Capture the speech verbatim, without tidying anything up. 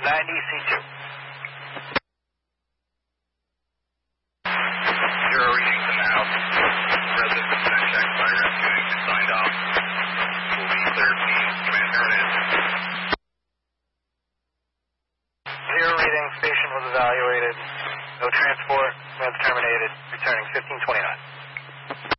ninety C two. Zero readings in the house. Residents have been checked by rescue agents signed off. Will be cleared. Command, there it is. Zero readings. Patient was evaluated. No transport. Command's terminated. Returning fifteen twenty-nine.